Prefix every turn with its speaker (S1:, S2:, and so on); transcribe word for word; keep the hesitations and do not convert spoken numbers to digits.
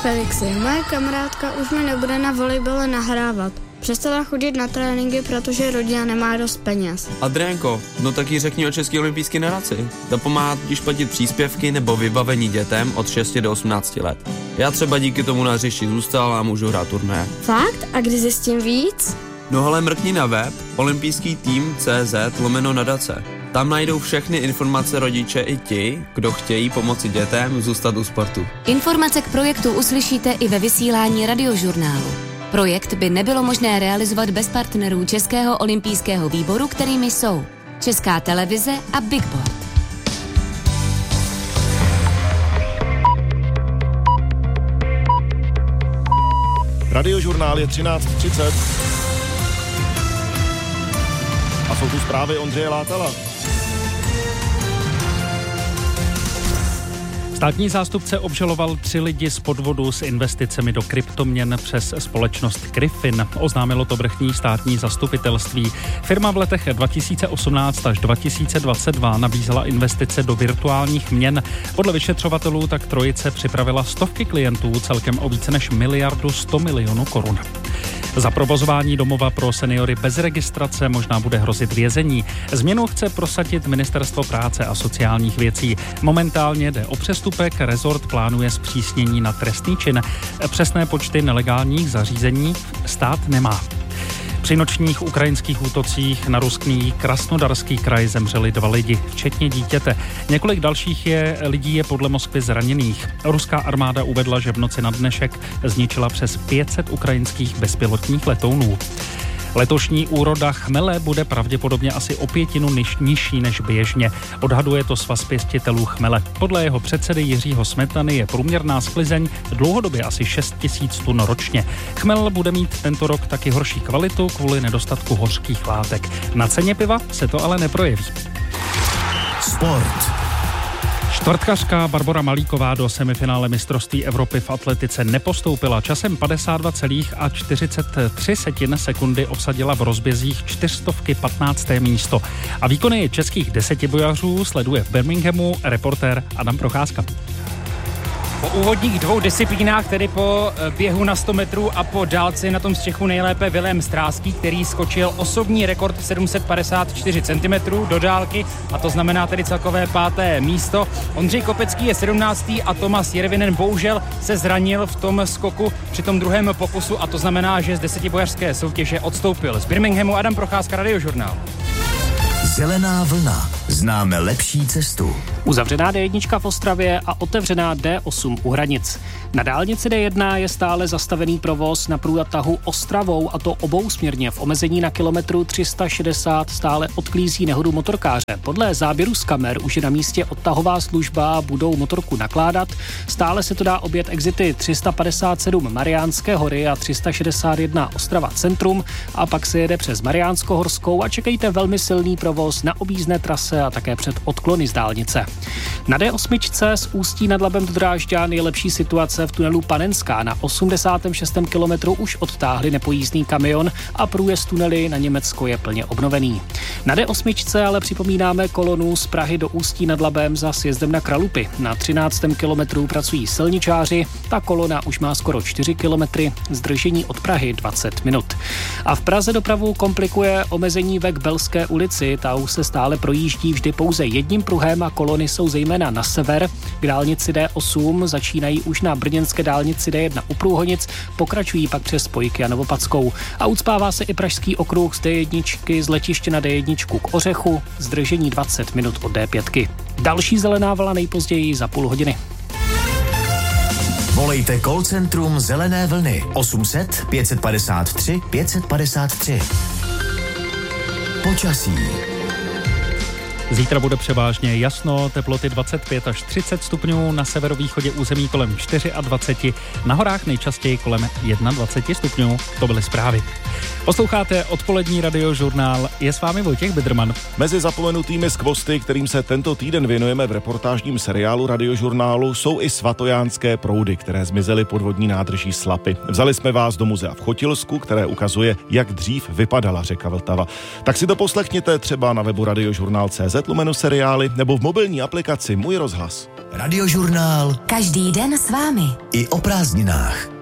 S1: Felixi, moje kamarádka už mi nebude na volejbale nahrávat. Přestala chodit na tréninky, protože rodina nemá dost peněz.
S2: Adriánko, no tak jí řekni o České olympijské nadaci. Ta pomáhá totiž platit příspěvky nebo vybavení dětem od šesti do osmnácti let. Já třeba díky tomu na hřišti zůstal a můžu hrát turné.
S1: Fakt? A kdy zjistím víc?
S2: No ale mrkni na web olympijský tým tečka cé zet lomeno nadace. Tam najdou všechny informace rodiče i ti, kdo chtějí pomoci dětem zůstat u sportu.
S3: Informace k projektu uslyšíte i ve vysílání Radiožurnálu. Projekt by nebylo možné realizovat bez partnerů Českého olympijského výboru, kterými jsou Česká televize a Big Board.
S4: Radiožurnál je třináct třicet. A jsou tu zprávy Ondřeje Látala.
S5: Státní zástupce obžaloval tři lidi z podvodu s investicemi do kryptoměn přes společnost Griffin. Oznámilo to vrchní státní zastupitelství. Firma v letech dva tisíce osmnáct až dva tisíce dvacet dva nabízela investice do virtuálních měn. Podle vyšetřovatelů tak trojice připravila stovky klientů celkem o více než miliardu sto milionů korun. Za provozování domova pro seniory bez registrace možná bude hrozit vězení. Změnu chce prosadit Ministerstvo práce a sociálních věcí. Momentálně jde o přestupek, rezort plánuje zpřísnění na trestný čin. Přesné počty nelegálních zařízení stát nemá. Při nočních ukrajinských útocích na ruský Krasnodarský kraj zemřeli dva lidi, včetně dítěte. Několik dalších je, lidí je podle Moskvy zraněných. Ruská armáda uvedla, že v noci na dnešek zničila přes pět set ukrajinských bezpilotních letounů. Letošní úroda chmele bude pravděpodobně asi o pětinu niž, nižší než běžně. Odhaduje to Svaz pěstitelů chmele. Podle jeho předsedy Jiřího Smetany je průměrná sklizeň dlouhodobě asi šest tisíc tun ročně. Chmel bude mít tento rok taky horší kvalitu kvůli nedostatku hořkých látek. Na ceně piva se to ale neprojeví.
S6: Sport.
S5: Čtvrtkařka Barbora Malíková do semifinále mistrovství Evropy v atletice nepostoupila. Časem padesát dva celá čtyřicet tři sekundy obsadila v rozbězích čtyřstovky patnácté místo. A výkony českých desetibojařů sleduje v Birminghamu reportér Adam Procházka.
S7: Po úvodních dvou disciplínách, tedy po běhu na sto metrů a po dálce, na tom z Čechů nejlépe Vilém Stráský, který skočil osobní rekord sedm set padesát čtyři centimetrů do dálky, a to znamená tedy celkové páté místo. Ondřej Kopecký je sedmnáctý a Tomas Järvinen bohužel se zranil v tom skoku při tom druhém pokusu, a to znamená, že z desetibojařské soutěže odstoupil. Z Birminghamu Adam Procházka, Radiožurnál.
S6: Zelená vlna. Známe lepší cestu.
S8: Uzavřená dé jedna v Ostravě a otevřená dé osm u hranic. Na dálnici dé jedna je stále zastavený provoz na průtahu Ostravou, a to obousměrně v omezení na kilometru tři sta šedesát stále odklízí nehodu motorkáře. Podle záběru z kamer už je na místě odtahová služba, budou motorku nakládat. Stále se to dá objet exity tři sta padesát sedm Mariánské hory a tři sta šedesát jedna Ostrava centrum, a pak se jede přes Mariánskohorskou a čekejte velmi silný provoz na objízdné trase a také před odklony z dálnice. Na dé osm z Ústí nad Labem do Drážďan je lepší situace v tunelu Panenská. Na osmdesátém šestém kilometru už odtáhli nepojízdný kamion a průjezd tunely na Německo je plně obnovený. Na dé osm ale připomínáme kolonu z Prahy do Ústí nad Labem za sjezdem na Kralupy. Na třináctém kilometru pracují silničáři, ta kolona už má skoro čtyři kilometry, zdržení od Prahy dvacet minut. A v Praze dopravu komplikuje omezení ve Kbelské ulici, ta už se stále projíždí vždy pouze jedním pruhem a kolony jsou zejména na sever. K dálnici dé osm začínají už na brněnské dálnici dé jedna u Průhonic, pokračují pak přes spojky a Novopackou. A ucpává se i pražský okruh z dé jedna z letiště na dé jedna k Ořechu, zdržení dvacet minut od dé pět. Další zelená vlna nejpozději za půl hodiny.
S6: Volejte call centrum Zelené vlny osm set pět set padesát tři pět set padesát tři. Počasí.
S5: Zítra bude převážně jasno, teploty dvacet pět až třicet stupňů, na severovýchodě území kolem dvacet čtyři, na horách nejčastěji kolem dvacet jedna stupňů. To byly zprávy. Posloucháte odpolední Radiožurnál, je s vámi Vojtěch Bidrman.
S4: Mezi zapomenutými skvosty, kterým se tento týden věnujeme v reportážním seriálu Radiožurnálu, jsou i svatojánské proudy, které zmizely pod vodní nádrží Slapy. Vzali jsme vás do muzea v Chotilsku, které ukazuje, jak dřív vypadala řeka Vltava. Tak si to poslechněte třeba na webu radiožurnál tečka cé zet. cz lomeno seriály nebo v mobilní aplikaci Můj rozhlas.
S6: Radiožurnál.
S3: Každý den s vámi.
S6: I o prázdninách.